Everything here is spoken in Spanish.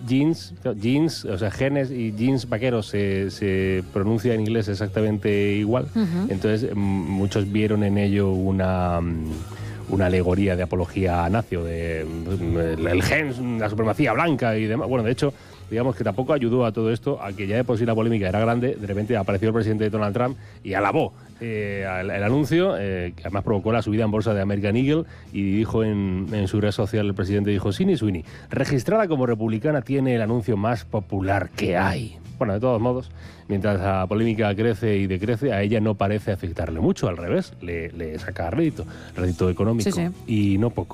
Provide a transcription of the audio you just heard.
jeans, o sea, genes y jeans vaqueros se pronuncia en inglés exactamente igual. Entonces, muchos vieron en ello una alegoría de apología nacio, el gen, la supremacía blanca y demás. Bueno, de hecho, digamos que tampoco ayudó a todo esto, a que ya de por sí la polémica era grande. De repente apareció el presidente Donald Trump y alabó el anuncio, que además provocó la subida en bolsa de American Eagle, y dijo en su red social, el presidente dijo: Sydney Sweeney, registrada como republicana, tiene el anuncio más popular que hay. Bueno, de todos modos, mientras la polémica crece y decrece, a ella no parece afectarle mucho, al revés, le saca rédito económico, y no poco.